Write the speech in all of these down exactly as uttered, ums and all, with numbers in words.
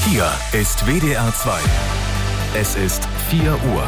Hier ist W D R zwei. Es ist vier Uhr.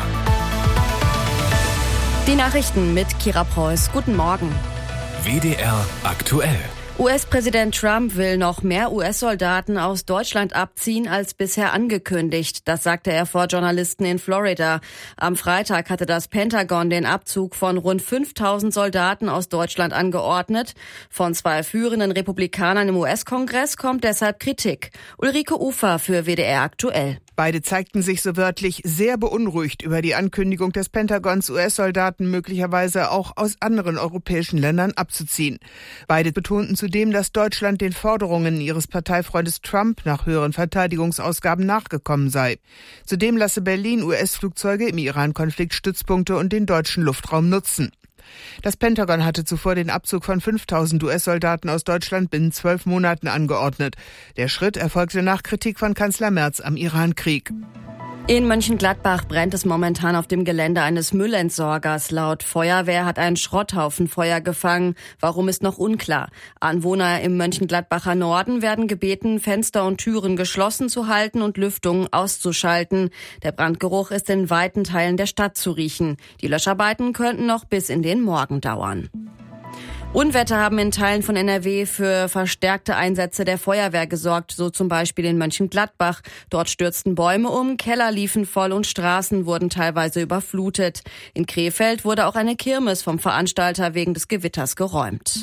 Die Nachrichten mit Kira Preuß. Guten Morgen. W D R aktuell. U S-Präsident Trump will noch mehr U S-Soldaten aus Deutschland abziehen als bisher angekündigt. Das sagte er vor Journalisten in Florida. Am Freitag hatte das Pentagon den Abzug von rund fünftausend Soldaten aus Deutschland angeordnet. Von zwei führenden Republikanern im U S-Kongress kommt deshalb Kritik. Ulrike Ufer für W D R aktuell. Beide zeigten sich so wörtlich sehr beunruhigt über die Ankündigung des Pentagons, U S-Soldaten möglicherweise auch aus anderen europäischen Ländern abzuziehen. Beide betonten zudem, dass Deutschland den Forderungen ihres Parteifreundes Trump nach höheren Verteidigungsausgaben nachgekommen sei. Zudem lasse Berlin U S-Flugzeuge im Iran-Konflikt Stützpunkte und den deutschen Luftraum nutzen. Das Pentagon hatte zuvor den Abzug von fünftausend U S-Soldaten aus Deutschland binnen zwölf Monaten angeordnet. Der Schritt erfolgte nach Kritik von Kanzler Merz am Iran-Krieg. In Mönchengladbach brennt es momentan auf dem Gelände eines Müllentsorgers. Laut Feuerwehr hat ein Schrotthaufen Feuer gefangen. Warum ist noch unklar. Anwohner im Mönchengladbacher Norden werden gebeten, Fenster und Türen geschlossen zu halten und Lüftung auszuschalten. Der Brandgeruch ist in weiten Teilen der Stadt zu riechen. Die Löscharbeiten könnten noch bis in den Morgen dauern. Unwetter haben in Teilen von N R W für verstärkte Einsätze der Feuerwehr gesorgt, so zum Beispiel in Mönchengladbach. Dort stürzten Bäume um, Keller liefen voll und Straßen wurden teilweise überflutet. In Krefeld wurde auch eine Kirmes vom Veranstalter wegen des Gewitters geräumt.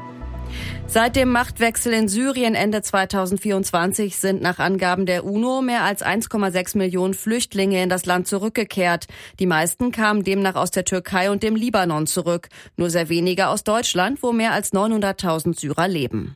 Seit dem Machtwechsel in Syrien Ende zweitausendvierundzwanzig sind nach Angaben der UNO mehr als eins Komma sechs Millionen Flüchtlinge in das Land zurückgekehrt. Die meisten kamen demnach aus der Türkei und dem Libanon zurück. Nur sehr wenige aus Deutschland, wo mehr als neunhunderttausend Syrer leben.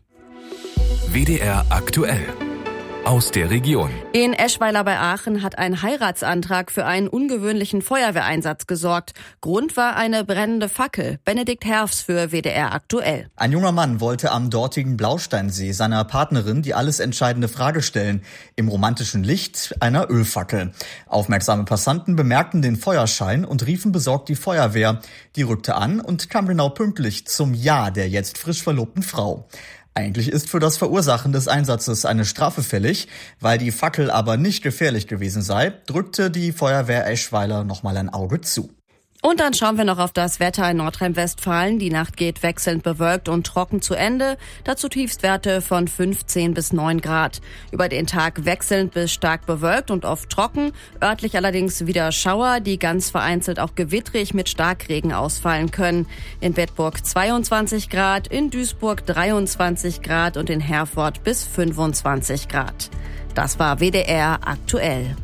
W D R aktuell. Aus der Region. In Eschweiler bei Aachen hat ein Heiratsantrag für einen ungewöhnlichen Feuerwehreinsatz gesorgt. Grund war eine brennende Fackel. Benedikt Herfs für W D R aktuell. Ein junger Mann wollte am dortigen Blausteinsee seiner Partnerin die alles entscheidende Frage stellen. Im romantischen Licht einer Ölfackel. Aufmerksame Passanten bemerkten den Feuerschein und riefen besorgt die Feuerwehr. Die rückte an und kam genau pünktlich zum Ja der jetzt frisch verlobten Frau. Eigentlich ist für das Verursachen des Einsatzes eine Strafe fällig. Weil die Fackel aber nicht gefährlich gewesen sei, drückte die Feuerwehr Eschweiler nochmal ein Auge zu. Und dann schauen wir noch auf das Wetter in Nordrhein-Westfalen. Die Nacht geht wechselnd bewölkt und trocken zu Ende. Dazu Tiefstwerte von fünfzehn bis neun Grad. Über den Tag wechselnd bis stark bewölkt und oft trocken. Örtlich allerdings wieder Schauer, die ganz vereinzelt auch gewittrig mit Starkregen ausfallen können. In Bedburg zweiundzwanzig Grad, in Duisburg dreiundzwanzig Grad und in Herford bis fünfundzwanzig Grad. Das war W D R aktuell.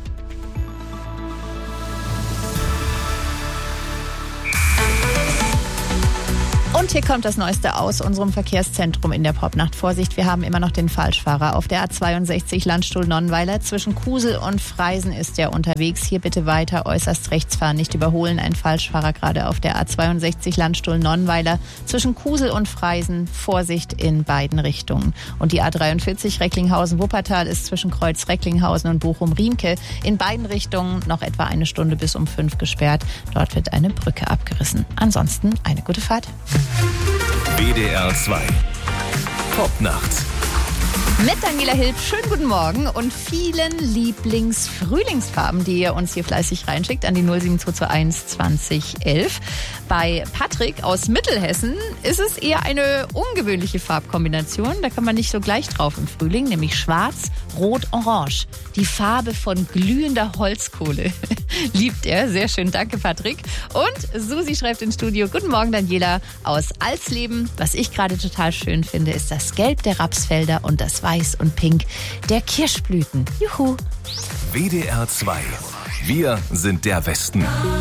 Und hier kommt das Neueste aus unserem Verkehrszentrum in der Popnacht. Vorsicht, wir haben immer noch den Falschfahrer. Auf der A zweiundsechzig Landstuhl-Nonnweiler zwischen Kusel und Freisen ist er unterwegs. Hier bitte weiter äußerst rechts fahren, nicht überholen. Ein Falschfahrer gerade auf der A zweiundsechzig Landstuhl-Nonnweiler zwischen Kusel und Freisen. Vorsicht in beiden Richtungen. Und die A dreiundvierzig Recklinghausen-Wuppertal ist zwischen Kreuz Recklinghausen und Bochum-Riemke in beiden Richtungen noch etwa eine Stunde bis um fünf gesperrt. Dort wird eine Brücke abgerissen. Ansonsten eine gute Fahrt. W D R zwei. Popnacht. Mit Daniela Hilb, schönen guten Morgen und vielen Lieblingsfrühlingsfarben, die ihr uns hier fleißig reinschickt an die null sieben zwei zwei eins zwanzig elf. Bei Patrick aus Mittelhessen ist es eher eine ungewöhnliche Farbkombination. Da kann man nicht so gleich drauf im Frühling, nämlich schwarz, rot, orange. Die Farbe von glühender Holzkohle. Liebt er. Sehr schön. Danke, Patrick. Und Susi schreibt ins Studio, guten Morgen, Daniela aus Alsleben. Was ich gerade total schön finde, ist das Gelb der Rapsfelder und das Weiß und Pink der Kirschblüten. Juhu. W D R zwei. Wir sind der Westen.